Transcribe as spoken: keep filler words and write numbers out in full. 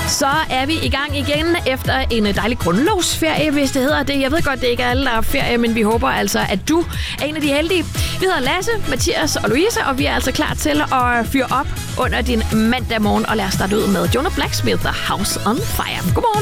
Så er vi i gang igen efter en dejlig grundlovsferie, hvis det hedder det. Jeg ved godt, det ikke er alle, der er ferie, men vi håber altså, at du er en af de heldige. Vi hedder Lasse, Mathias og Louise, og vi er altså klar til at fyre op under din mandag morgen. Og lad os starte ud med Jonah Blacksmith og House on Fire. Godmorgen.